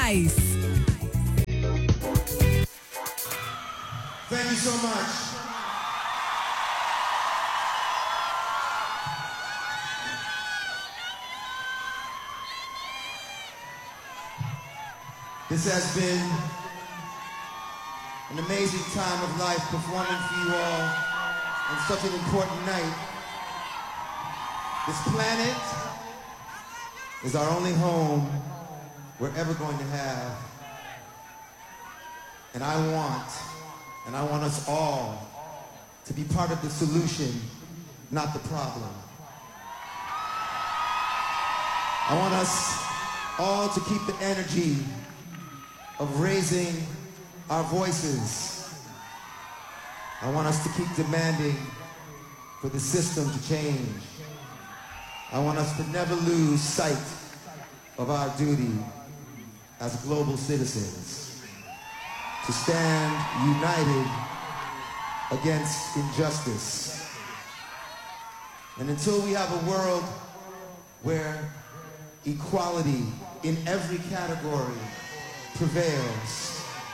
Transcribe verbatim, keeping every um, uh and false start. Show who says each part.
Speaker 1: Ice.
Speaker 2: Thank you so much. This has been an amazing time of life performing for you all on such an important night. This planet is our only home we're ever going to have. And I want, and I want us all to be part of the solution, not the problem. I want us all to keep the energy of raising our voices. I want us to keep demanding for the system to change. I want us to never lose sight of our duty as global citizens, to stand united against injustice. And until we have a world where equality in every category prevails,